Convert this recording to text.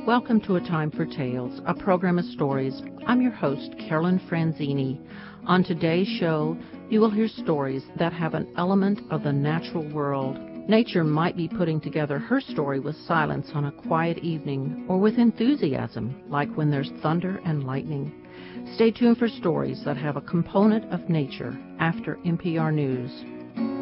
Welcome to A Time for Tales, a program of stories. I'm your host, Carolyn Franzini. On today's show, you will hear stories that have an element of the natural world. Nature might be putting together her story with silence on a quiet evening, or with enthusiasm, like when there's thunder and lightning. Stay tuned for stories that have a component of nature after NPR News.